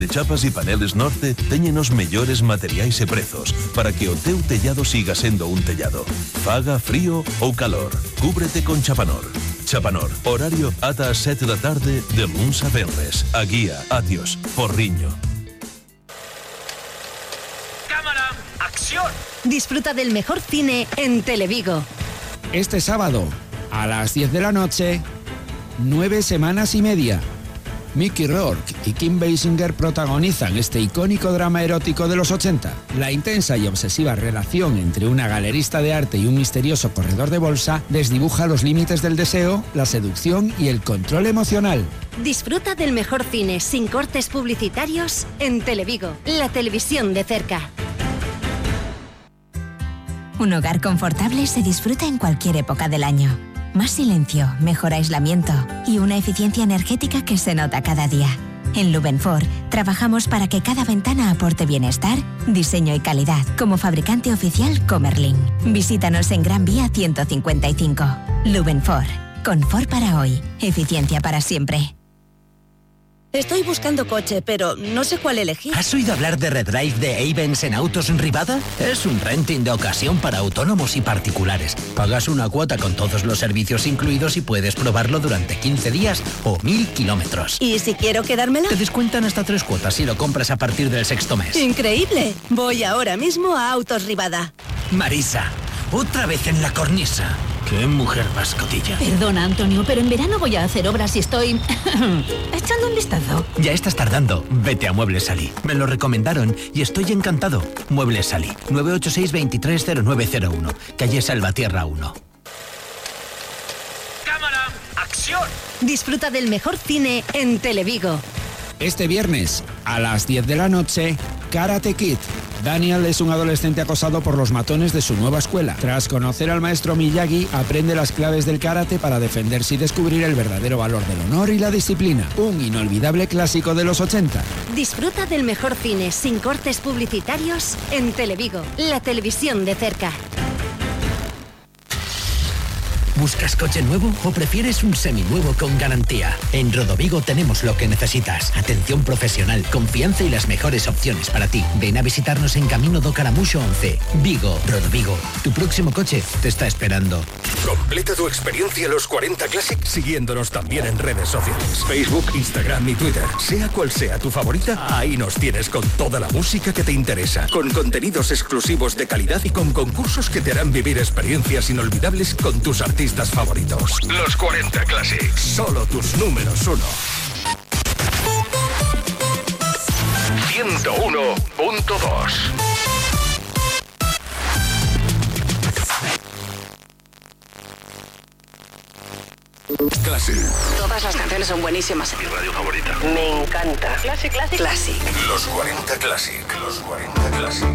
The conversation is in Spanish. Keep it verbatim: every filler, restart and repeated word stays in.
De Chapas e Paneles Norte teñen os mellores materiais e prezos para que o teu tellado siga sendo un tellado. Faga frío ou calor, cúbrete con Chapanor. Chapanor, horario ata as sete da tarde de luns a venres. A Guía, Atios, Porriño. ¡Cámara! ¡Acción! Disfruta del mejor cine en Televigo. Este sábado, a las diez de la noche, Nueve semanas y media. Mickey Rourke y Kim Basinger protagonizan este icónico drama erótico de los ochenta. La intensa y obsesiva relación entre una galerista de arte y un misterioso corredor de bolsa desdibuja los límites del deseo, la seducción y el control emocional. Disfruta del mejor cine sin cortes publicitarios en Televigo, la televisión de cerca. Un hogar confortable se disfruta en cualquier época del año. Más silencio, mejor aislamiento y una eficiencia energética que se nota cada día. En Lubenfor trabajamos para que cada ventana aporte bienestar, diseño y calidad, como fabricante oficial Comerlin. Visítanos en Gran Vía ciento cincuenta y cinco. Lubenfor. Confort para hoy. Eficiencia para siempre. Estoy buscando coche, pero no sé cuál elegir. ¿Has oído hablar de Redrive de Avens en Autos en Rivada? Es un renting de ocasión para autónomos y particulares. Pagas una cuota con todos los servicios incluidos y puedes probarlo durante quince días o mil kilómetros. ¿Y si quiero quedármela? Te descuentan hasta tres cuotas si lo compras a partir del sexto mes. ¡Increíble! Voy ahora mismo a Autos Rivada. Marisa, otra vez en la cornisa. ¡Qué mujer mascotilla! Perdona, Antonio, pero en verano voy a hacer obras y estoy echando un vistazo. Ya estás tardando. Vete a Muebles Salí. Me lo recomendaron y estoy encantado. Muebles Salí. nueve ocho seis, veintitrés cero nueve cero uno. Calle Salvatierra uno. ¡Cámara! ¡Acción! Disfruta del mejor cine en Televigo. Este viernes, a las diez de la noche, Karate Kid. Daniel es un adolescente acosado por los matones de su nueva escuela. Tras conocer al maestro Miyagi, aprende las claves del karate para defenderse y descubrir el verdadero valor del honor y la disciplina. Un inolvidable clásico de los ochenta. Disfruta del mejor cine sin cortes publicitarios en Televigo, la televisión de cerca. ¿Buscas coche nuevo o prefieres un seminuevo con garantía? En Rodovigo tenemos lo que necesitas. Atención profesional, confianza y las mejores opciones para ti. Ven a visitarnos en Camino do Caramuxo once. Vigo, Rodovigo. Tu próximo coche te está esperando. Completa tu experiencia Los cuarenta Classic siguiéndonos también en redes sociales. Facebook, Instagram y Twitter. Sea cual sea tu favorita, ahí nos tienes con toda la música que te interesa. Con contenidos exclusivos de calidad y con concursos que te harán vivir experiencias inolvidables con tus artistas favoritos. Los cuarenta Classic. Solo tus números uno. ciento uno punto dos. Classic. Todas las canciones son buenísimas. Mi radio favorita. Me encanta. Classic, Classic. Classic. Los cuarenta Classic. Los cuarenta Classic.